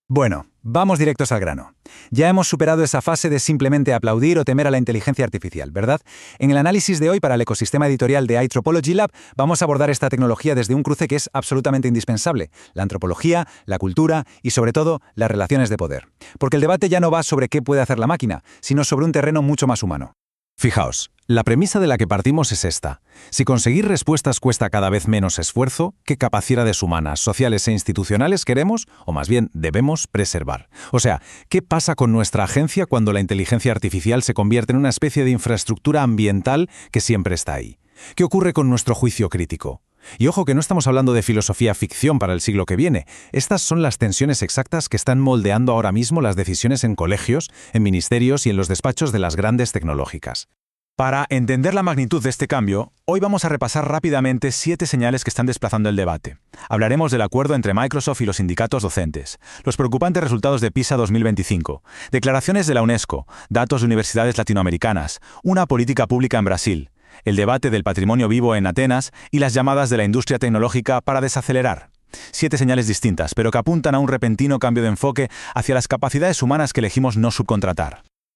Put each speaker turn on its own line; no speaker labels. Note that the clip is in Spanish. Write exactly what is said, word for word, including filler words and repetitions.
Bueno, vamos directos al grano. Ya hemos superado esa fase de simplemente aplaudir o temer a la inteligencia artificial, ¿verdad? En el análisis de hoy para el ecosistema editorial de iTropology Lab vamos a abordar esta tecnología desde un cruce que es absolutamente indispensable: la antropología, la cultura y, sobre todo, las relaciones de poder. Porque el debate ya no va sobre qué puede hacer la máquina, sino sobre un terreno mucho más humano.
Fijaos, la premisa de la que partimos es esta. Si conseguir respuestas cuesta cada vez menos esfuerzo, ¿qué capacidades humanas, sociales e institucionales queremos, o más bien debemos, preservar? O sea, ¿qué pasa con nuestra agencia cuando la inteligencia artificial se convierte en una especie de infraestructura ambiental que siempre está ahí? ¿Qué ocurre con nuestro juicio crítico? Y ojo que no estamos hablando de filosofía ficción para el siglo que viene. Estas son las tensiones exactas que están moldeando ahora mismo las decisiones en colegios, en ministerios y en los despachos de las grandes tecnológicas.
Para entender la magnitud de este cambio, hoy vamos a repasar rápidamente siete señales que están desplazando el debate. Hablaremos del acuerdo entre Microsoft y los sindicatos docentes, los preocupantes resultados de PISA dos mil veinticinco, declaraciones de la UNESCO, datos de universidades latinoamericanas, una política pública en Brasil, el debate del patrimonio vivo en Atenas y las llamadas de la industria tecnológica para desacelerar. Siete señales distintas, pero que apuntan a un repentino cambio de enfoque hacia las capacidades humanas que elegimos no subcontratar.